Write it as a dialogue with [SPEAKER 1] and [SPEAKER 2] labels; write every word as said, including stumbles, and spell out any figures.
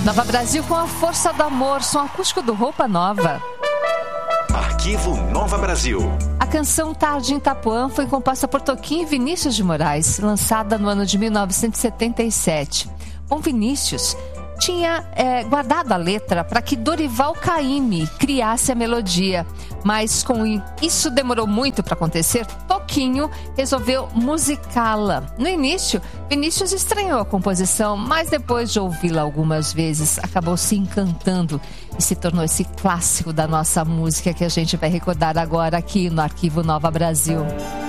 [SPEAKER 1] Nova Brasil com a força do amor, som acústico do Roupa Nova.
[SPEAKER 2] Arquivo Nova Brasil.
[SPEAKER 1] A canção Tarde em Itapuã foi composta por Toquinho e Vinícius de Moraes, lançada no ano de mil novecentos e setenta e sete. Bom, Vinícius tinha é, guardado a letra para que Dorival Caymmi criasse a melodia, mas com isso demorou muito para acontecer. Toquinho resolveu musicá-la. No início, Vinícius estranhou a composição, mas depois de ouvi-la algumas vezes, acabou se encantando e se tornou esse clássico da nossa música que a gente vai recordar agora aqui no Arquivo Nova Brasil.